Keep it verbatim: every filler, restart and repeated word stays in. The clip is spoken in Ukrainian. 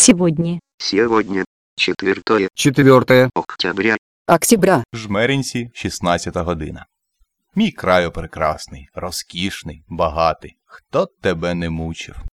Сегодня. Сегодня четвертое Четвертое. октября. Октября. Жмеринці, шістнадцята година. Мій краю прекрасний, розкішний, багатий. Хто тебе не мучив?